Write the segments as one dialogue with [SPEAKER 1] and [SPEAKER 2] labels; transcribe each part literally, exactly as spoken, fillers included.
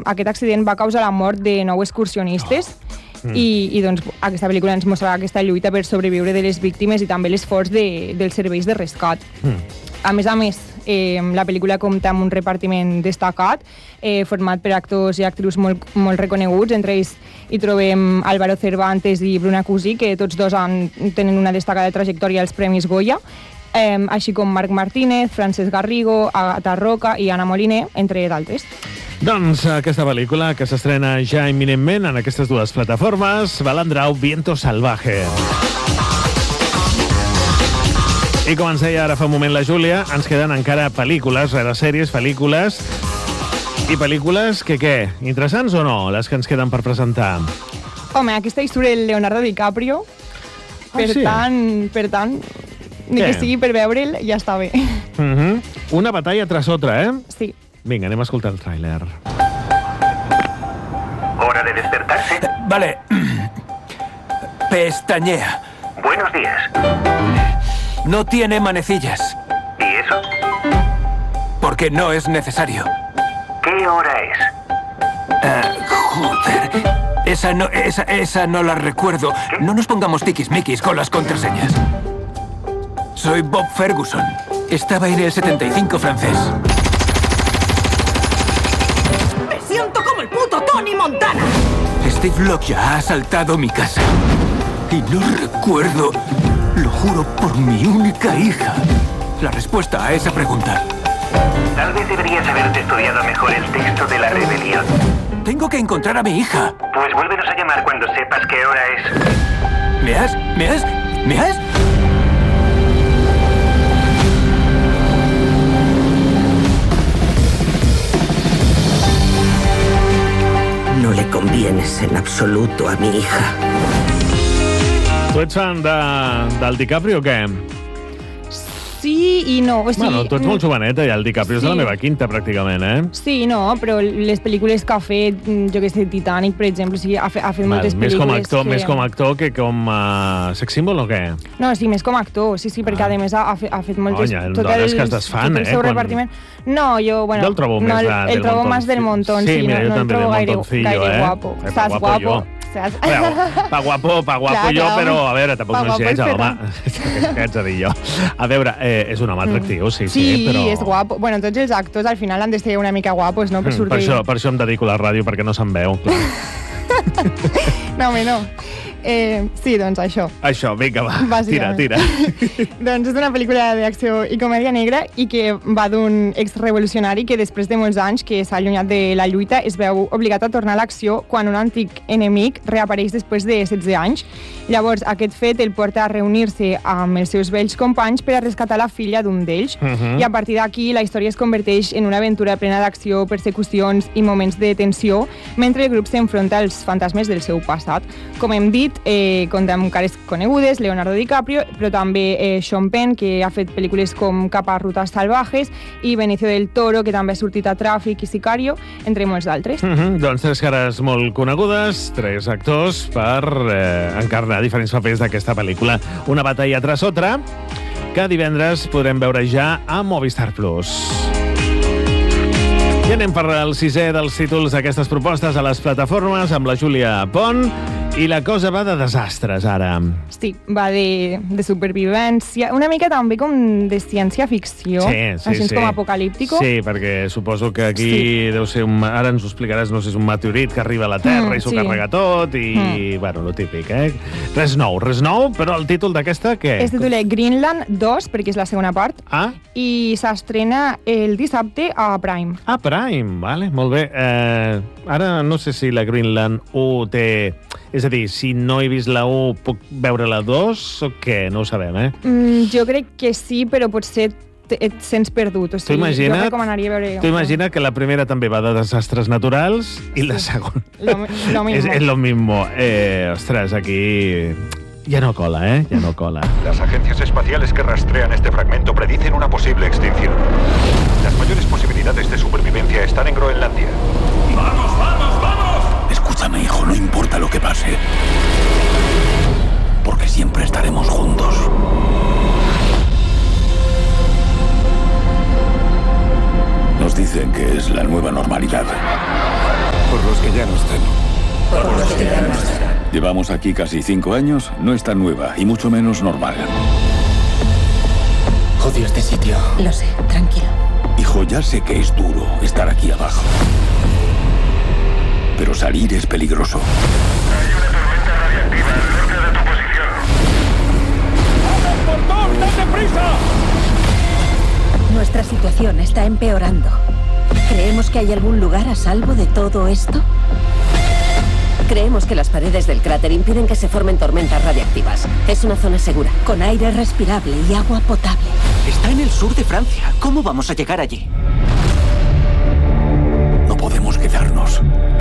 [SPEAKER 1] aquest accident va causar la mort de nou excursionistes. Oh. Mm. I, i doncs, aquesta pel·lícula ens mostrava aquesta lluita per sobreviure de les víctimes i també l'esforç de, dels serveis de rescat. Mm. A més a més, eh, la pel·lícula compta amb un repartiment destacat, eh, format per actors i actrius molt, molt reconeguts. Entre ells hi trobem Álvaro Cervantes i Bruna Cusí, que tots dos han, tenen una destacada trajectòria als Premis Goya, eh, així com Marc Martínez, Francesc Garrigo, Agatha Roca i Anna Moliner, entre d'altres.
[SPEAKER 2] Doncs aquesta pel·lícula, que s'estrena ja imminentment en aquestes dues plataformes, Balandrau, Viento Salvaje. I com ens deia ara fa un moment la Júlia, ens queden encara pel·lícules, rere sèries, pel·lícules, i pel·lícules que què? Interessants o no, les que ens queden per presentar?
[SPEAKER 1] Home, aquesta història del Leonardo DiCaprio,
[SPEAKER 2] ah,
[SPEAKER 1] per,
[SPEAKER 2] sí?
[SPEAKER 1] tant, per tant, ni
[SPEAKER 2] què?
[SPEAKER 1] que sigui per veure'l, ja està bé.
[SPEAKER 2] Uh-huh. Una batalla tras otra, eh?
[SPEAKER 1] Sí.
[SPEAKER 2] Vinga, anem a escoltar el tràiler.
[SPEAKER 3] ¿Hora de despertarse?
[SPEAKER 4] Vale. Pestañea.
[SPEAKER 3] Buenos días.
[SPEAKER 4] No tiene manecillas.
[SPEAKER 3] ¿Y eso?
[SPEAKER 4] Porque no es necesario.
[SPEAKER 3] ¿Qué hora es?
[SPEAKER 4] Uh, joder. Esa no, esa, esa no la recuerdo.
[SPEAKER 3] ¿Qué?
[SPEAKER 4] No nos pongamos tiquismiquis con las contraseñas. Soy Bob Ferguson. Estaba en el setenta y cinco francés.
[SPEAKER 5] ¡Me siento como el puto Tony Montana!
[SPEAKER 4] Steve Lockyer ha asaltado mi casa. Y no recuerdo, lo juro por mi única hija, la respuesta a esa pregunta.
[SPEAKER 3] Tal vez deberías haberte estudiado mejor el texto de la rebelión.
[SPEAKER 4] Tengo que encontrar a mi hija.
[SPEAKER 3] Pues vuélvenos a llamar cuando sepas qué hora es.
[SPEAKER 4] ¿Me has? ¿Me has? ¿Me has?
[SPEAKER 6] No le convienes en absoluto a mi hija.
[SPEAKER 2] Tu ets fan de, del DiCaprio o què?
[SPEAKER 1] Sí i no. O sigui,
[SPEAKER 2] bueno, tu ets molt joveneta i el DiCaprio sí. És de la meva quinta, pràcticament, eh?
[SPEAKER 1] Sí, no, però les pel·lícules que ha fet, jo que sé, Titanic, per exemple, o sigui, ha, fet, ha fet
[SPEAKER 2] Val,
[SPEAKER 1] moltes
[SPEAKER 2] més
[SPEAKER 1] pel·lícules...
[SPEAKER 2] Com actor,
[SPEAKER 1] que...
[SPEAKER 2] Més com actor que com uh, sex symbol o què?
[SPEAKER 1] No, sí, més com actor, sí, sí, perquè ah. a més ha, ha, fet, ha fet moltes...
[SPEAKER 2] Conya, tot el, que es desfan,
[SPEAKER 1] tot el seu
[SPEAKER 2] eh?
[SPEAKER 1] repartiment... No, jo, bueno...
[SPEAKER 2] Jo el trobo
[SPEAKER 1] no,
[SPEAKER 2] més
[SPEAKER 1] el,
[SPEAKER 2] de,
[SPEAKER 1] el
[SPEAKER 2] del
[SPEAKER 1] trobo
[SPEAKER 2] montón.
[SPEAKER 1] més del montón, sí,
[SPEAKER 2] sí mira,
[SPEAKER 1] no, no el trobo gaire, gaire
[SPEAKER 2] eh?
[SPEAKER 1] guapo.
[SPEAKER 2] Eh,
[SPEAKER 1] Estàs
[SPEAKER 2] guapo,
[SPEAKER 1] guapo.
[SPEAKER 2] Saps? Pa guapo, pa guapo
[SPEAKER 1] clar,
[SPEAKER 2] jo,
[SPEAKER 1] clar,
[SPEAKER 2] però a veure, tampoc no
[SPEAKER 1] guapo
[SPEAKER 2] sé, home. Què ets a dir jo? A veure, eh, és un home atractiu, sí, sí,
[SPEAKER 1] sí,
[SPEAKER 2] però...
[SPEAKER 1] Sí, és guapo. Bueno, tots els actors al final han de ser una mica guapos, no? Per
[SPEAKER 2] mm,
[SPEAKER 1] sortir...
[SPEAKER 2] Per això, per això em dedico a la ràdio, perquè no se'n veu, clar.
[SPEAKER 1] No, home, no. Eh, sí, doncs això.
[SPEAKER 2] Això, vinga, va, tira, tira.
[SPEAKER 1] Doncs és una pel·lícula d'acció i comèdia negra i que va d'un exrevolucionari que després de molts anys que s'ha allunyat de la lluita es veu obligat a tornar a l'acció quan un antic enemic reapareix després de setze anys. Llavors, aquest fet el porta a reunir-se amb els seus vells companys per a rescatar la filla d'un d'ells. Uh-huh. I a partir d'aquí la història es converteix en una aventura plena d'acció, persecucions i moments de tensió, mentre el grup s'enfronta als fantasmes del seu passat. Com hem dit, Eh, compta amb cares conegudes, Leonardo DiCaprio, però també eh, Sean Penn, que ha fet pel·lícules com Cap a Rutas Salvajes, i Benicio del Toro, que també ha sortit a Tràfic i Sicario, entre molts d'altres.
[SPEAKER 2] Mm-hmm. Doncs tres cares molt conegudes, tres actors per eh, encarnar diferents papers d'aquesta pel·lícula. Una batalla tras otra, que divendres podrem veure ja a Movistar Plus. I anem per el sisè dels títols d'aquestes propostes a les plataformes amb la Júlia Pont. I la cosa va de desastres, ara.
[SPEAKER 1] Sí, va de, de supervivència, una mica també com de ciència-ficció,
[SPEAKER 2] sí, sí,
[SPEAKER 1] així
[SPEAKER 2] sí.
[SPEAKER 1] com apocalíptico.
[SPEAKER 2] Sí, perquè suposo que aquí sí. Deu ser un... Ara ens ho explicaràs, no sé, és un meteorit que arriba a la Terra mm, i s'ho sí. carrega tot i, mm. bueno, lo típic, eh? Res nou, res nou, però el títol d'aquesta, què?
[SPEAKER 1] Es titula Greenland dos, perquè és la segona part,
[SPEAKER 2] ah?
[SPEAKER 1] i s'estrena el dissabte a Prime.
[SPEAKER 2] Ah, Prime, vale, molt bé. Eh, ara no sé si la Greenland u té... És a dir, si no he vist la u, puc veure la dos o què? No ho sabem, eh?
[SPEAKER 1] Mm, jo crec que sí, però potser et sents perdut. O sigui, jo recomanaria veure...
[SPEAKER 2] Tu imagina que la primera també va de desastres naturals i sí. La segona...
[SPEAKER 1] Lo, lo mismo.
[SPEAKER 2] És, és lo mismo. Eh, ostres, aquí... Ya no cola, ¿eh? Ya no cola.
[SPEAKER 7] Las agencias espaciales que rastrean este fragmento predicen una posible extinción. Las mayores posibilidades de supervivencia están en Groenlandia.
[SPEAKER 4] ¡Vamos, vamos, vamos! Escúchame, hijo, no importa lo que pase. Porque siempre estaremos juntos. Nos dicen que es la nueva normalidad. Por los que ya no están.
[SPEAKER 6] Por los que ya no están.
[SPEAKER 8] Llevamos aquí casi cinco años. No es tan nueva, y mucho menos normal.
[SPEAKER 6] Odio este sitio.
[SPEAKER 5] Lo sé, tranquilo.
[SPEAKER 8] Hijo, ya sé que es duro estar aquí abajo. Pero salir es peligroso.
[SPEAKER 7] Hay una tormenta radiactiva al norte de tu posición.
[SPEAKER 4] ¡Portón, date prisa!
[SPEAKER 5] Nuestra situación está empeorando. ¿Creemos que hay algún lugar a salvo de todo esto?
[SPEAKER 9] Creemos que las paredes del cráter impiden que se formen tormentas radiactivas. Es una zona segura.
[SPEAKER 5] Con aire respirable y agua potable.
[SPEAKER 6] Está en el sur de Francia. ¿Cómo vamos a llegar allí?
[SPEAKER 8] No podemos quedarnos.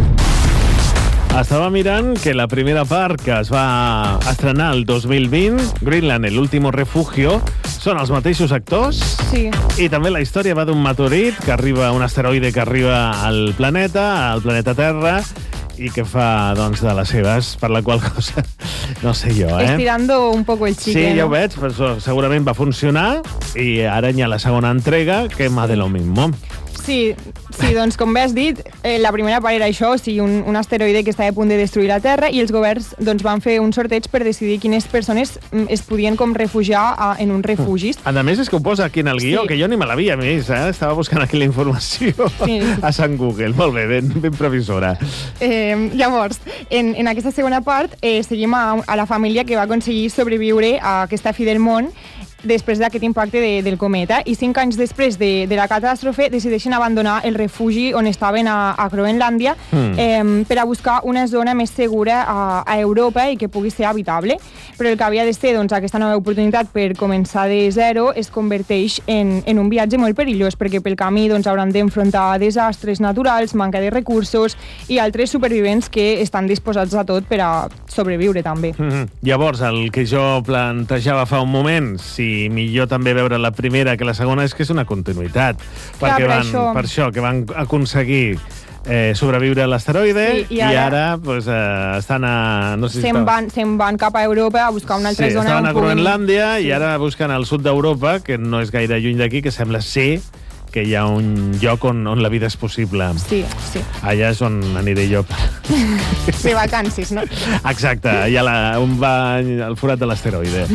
[SPEAKER 2] Estava mirant que la primera part que es va estrenar el dos mil vint, Greenland, el último refugio, són els mateixos actors.
[SPEAKER 1] Sí.
[SPEAKER 2] I també la història va d'un meteorit que arriba, un asteroide que arriba al planeta, al planeta Terra, i que fa, doncs, de les seves, per la qual cosa, no sé jo, eh?
[SPEAKER 1] Estirando un poco el chicle,
[SPEAKER 2] Sí, ja
[SPEAKER 1] no?
[SPEAKER 2] ho veig, però segurament va funcionar, i ara hi ha la segona entrega, que más de lo mismo.
[SPEAKER 1] Sí, sí, doncs com bé has dit, eh, la primera part era això, o sigui, un, un asteroide que estava a punt de destruir la Terra, i els governs doncs, van fer un sorteig per decidir quines persones mm, es podien com refugiar a, en un refugi.
[SPEAKER 2] A més, és que ho posa aquí en el guió,
[SPEAKER 1] Sí.
[SPEAKER 2] que jo ni me l'havia vist, eh? Estava buscant aquí la informació
[SPEAKER 1] Sí.
[SPEAKER 2] a Sant Google. Molt bé, ben, ben previsora.
[SPEAKER 1] Eh, llavors, en, en aquesta segona part eh, seguim a, a la família que va aconseguir sobreviure a aquesta fi del món després d'aquest impacte de, del cometa, i cinc anys després de, de la catàstrofe decideixen abandonar el refugi on estaven a, a Groenlàndia
[SPEAKER 2] Mm.
[SPEAKER 1] eh, per a buscar una zona més segura a, a Europa i que pugui ser habitable. Però el que havia de ser doncs, aquesta nova oportunitat per començar de zero es converteix en, en un viatge molt perillós, perquè pel camí doncs, hauran d'enfrontar desastres naturals, manca de recursos i altres supervivents que estan disposats a tot per a sobreviure també.
[SPEAKER 2] Mm-hmm. Llavors, el que jo plantejava fa un moment, si millor també veure la primera que la segona, és que és una continuïtat.
[SPEAKER 1] Clar,
[SPEAKER 2] perquè
[SPEAKER 1] per
[SPEAKER 2] van,
[SPEAKER 1] això.
[SPEAKER 2] per això, que van aconseguir eh, sobreviure a l'asteroide,
[SPEAKER 1] Sí, i
[SPEAKER 2] i
[SPEAKER 1] ara-
[SPEAKER 2] ara, pues, eh, estan a... No sé si
[SPEAKER 1] Se'n
[SPEAKER 2] estava-
[SPEAKER 1] van, se'n van cap a Europa a buscar una altra
[SPEAKER 2] sí,
[SPEAKER 1] zona
[SPEAKER 2] estaven a
[SPEAKER 1] on puguin-
[SPEAKER 2] Groenlàndia
[SPEAKER 1] Sí.
[SPEAKER 2] i ara busquen al sud d'Europa, que no és gaire lluny d'aquí, que sembla ser que hi ha un lloc on, on la vida és possible.
[SPEAKER 1] Sí, sí.
[SPEAKER 2] Allà és on aniré jo.
[SPEAKER 1] De vacances, no?
[SPEAKER 2] Exacte, hi ha la, un bany al forat de l'asteroide.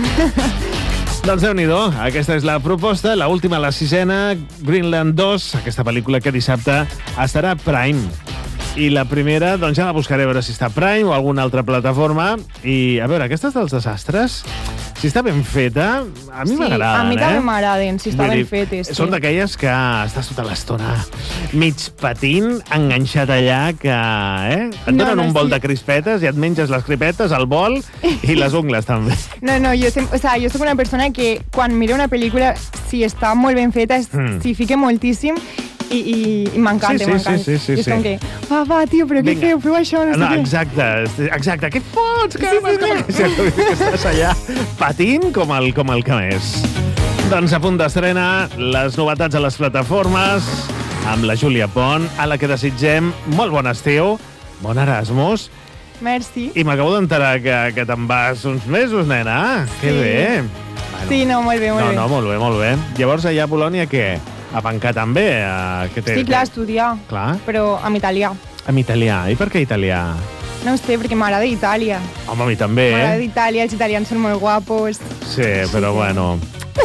[SPEAKER 2] Doncs Déu-n'hi-do, aquesta és la proposta, la última, la sisena, Greenland dos, aquesta pel·lícula que dissabte estarà a Prime. I la primera, doncs ja la buscaré a veure si està a Prime o alguna altra plataforma. I, a veure, aquestes dels desastres, si està ben feta, a mi
[SPEAKER 1] Sí,
[SPEAKER 2] m'agraden,
[SPEAKER 1] a mi
[SPEAKER 2] eh?
[SPEAKER 1] també m'agraden, si està
[SPEAKER 2] Vull
[SPEAKER 1] ben
[SPEAKER 2] dir,
[SPEAKER 1] fetes, sí.
[SPEAKER 2] Són d'aquelles que estàs tota l'estona mig patint, enganxat allà, que eh? et
[SPEAKER 1] No,
[SPEAKER 2] donen
[SPEAKER 1] no,
[SPEAKER 2] un bol
[SPEAKER 1] sí.
[SPEAKER 2] de crispetes i et menges les crispetes, el bol i les ungles també.
[SPEAKER 1] No, no, jo, sem- o sea, jo soc una persona que quan miro una pel·lícula, si està molt ben feta, es-
[SPEAKER 2] Mm.
[SPEAKER 1] s'hi fica moltíssim i, i, i m'encanta,
[SPEAKER 2] Sí, sí,
[SPEAKER 1] m'encanta.
[SPEAKER 2] sí, sí, sí,
[SPEAKER 1] I és
[SPEAKER 2] sí.
[SPEAKER 1] com que, va, va, tio, però què
[SPEAKER 2] Vinga.
[SPEAKER 1] feu? Feu això, no,
[SPEAKER 2] No,
[SPEAKER 1] sé què.
[SPEAKER 2] exacte, exacte. Què fots? Que,
[SPEAKER 1] Sí, sí,
[SPEAKER 2] que,
[SPEAKER 1] sí.
[SPEAKER 2] que, que estàs allà patint com el, com el que més. Doncs a punt d'estrena les novetats a les plataformes amb la Júlia Pont, a la que desitgem molt bon estiu, bon Erasmus,
[SPEAKER 1] Merci.
[SPEAKER 2] i m'acabo d'enterar que, que te'n vas uns mesos, nena. Que
[SPEAKER 1] Sí.
[SPEAKER 2] bé.
[SPEAKER 1] Sí, no, molt bé, molt
[SPEAKER 2] No,
[SPEAKER 1] bé.
[SPEAKER 2] no, molt bé, molt bé. Llavors allà a Polònia què? A pencar també? A, què té,
[SPEAKER 1] Sí, clar, estudiar,
[SPEAKER 2] Clar,
[SPEAKER 1] però en italià.
[SPEAKER 2] en italià. I per què italià?
[SPEAKER 1] No ho sé, perquè m'agrada Itàlia.
[SPEAKER 2] Home, a mi també,
[SPEAKER 1] M'agrada
[SPEAKER 2] eh?
[SPEAKER 1] Itàlia, els italians són molt guapos.
[SPEAKER 2] Sí, però bueno...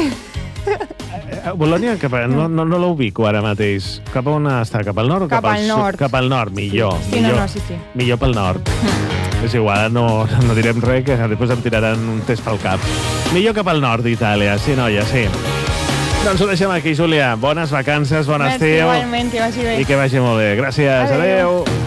[SPEAKER 2] Eh, Bolònia, cap a, no, no, no l'ubico ara mateix. Cap a on està? Cap al nord o cap,
[SPEAKER 1] Cap al
[SPEAKER 2] sud?
[SPEAKER 1] nord.
[SPEAKER 2] Cap al nord, millor.
[SPEAKER 1] Sí, no,
[SPEAKER 2] millor,
[SPEAKER 1] no, sí, sí.
[SPEAKER 2] Millor pel nord. És igual, no, no direm res, que després em tiraran un test pel cap. Millor cap al nord d'Itàlia, sí, noia, sí. Doncs ho deixem aquí, Júlia. Bones vacances, bon
[SPEAKER 1] Merci,
[SPEAKER 2] estiu.
[SPEAKER 1] igualment, que vagi bé.
[SPEAKER 2] I que vagi molt bé. Gràcies,
[SPEAKER 1] Adéu.
[SPEAKER 2] adeu.